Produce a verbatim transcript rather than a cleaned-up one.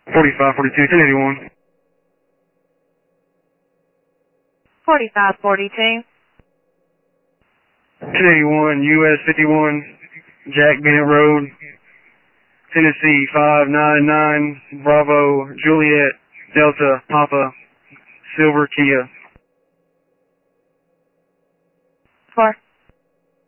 forty-five forty-two, ten eighty-one. forty-five forty-two. ten eighty-one, U S fifty-one, Jack Bennett Road, Tennessee five nine nine, Bravo, Juliet, Delta, Papa, Silver, Kia. Four.